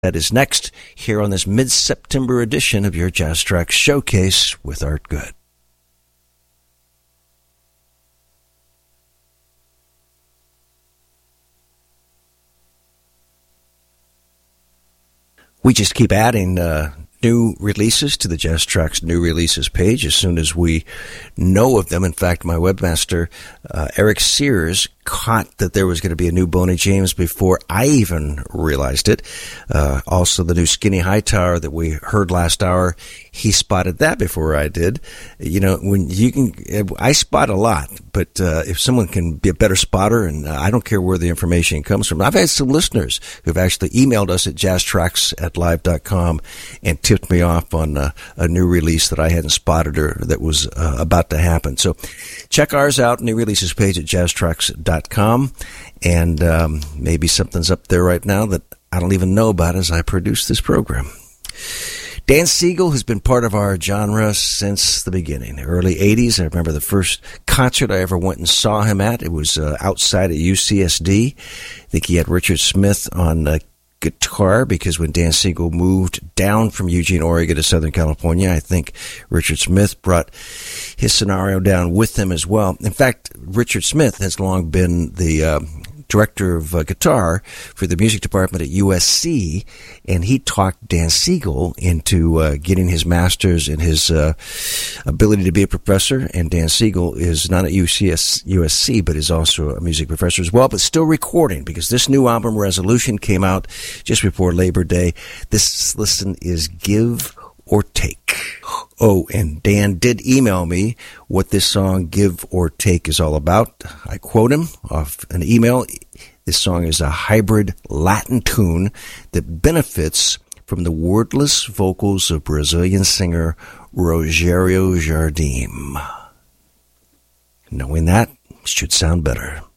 That is next here on this mid-September edition of your Jazz Track Showcase with Art Good. We just keep adding new releases to the Jazz Tracks new releases page as soon as we know of them. In fact, my webmaster, Eric Sears, caught that there was going to be a new Boney James before I even realized it. Also, the new Skinny Hightower that we heard last hour, he spotted that before I did. You know, when you can, I spot a lot, but if someone can be a better spotter, and I don't care where the information comes from. I've had some listeners who've actually emailed us at jazztracks@live.com and tipped me off on a new release that I hadn't spotted or that was about to happen. So check ours out, new releases page at jazztracks.com, and maybe something's up there right now that I don't even know about as I produce this program. Dan Siegel has been part of our genre since the beginning, the early 80s. I remember the first concert I ever went and saw him at. It was outside at UCSD. I think he had Richard Smith on guitar, because when Dan Siegel moved down from Eugene, Oregon to Southern California, I think Richard Smith brought his scenario down with him as well. In fact, Richard Smith has long been the director of guitar for the music department at USC, and he talked Dan Siegel into getting his master's and his ability to be a professor. And Dan Siegel is not at USC, but is also a music professor as well, but still recording, because this new album, Resolution, came out just before Labor Day. This listen is Give or Take. Oh, and Dan did email me what this song Give or Take is all about. I quote him off an email. This song is a hybrid Latin tune that benefits from the wordless vocals of Brazilian singer Rogério Jardim. Knowing that should sound better.